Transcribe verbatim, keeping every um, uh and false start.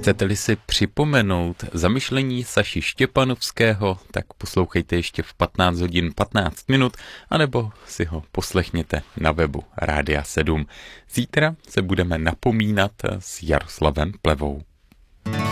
Chcete-li si připomenout zamyšlení Saši Štěpanovského, tak poslouchejte ještě v patnáct hodin patnáct minut, anebo si ho poslechněte na webu Rádia sedm. Zítra se budeme napomínat s Jaroslavem Plevou.